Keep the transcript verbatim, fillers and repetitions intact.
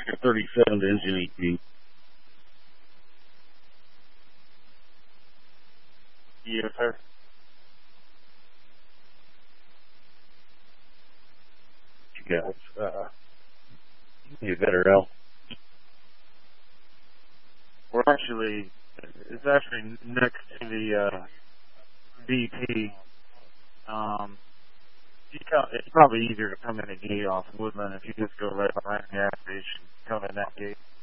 a thirty-seven to engine E P. Yes, sir. You got uh, you better L. We're actually, it's actually next to the uh, B P. Um, you come, it's probably easier to come in a gate off Woodland if you just go right behind the gas station, come in that gate.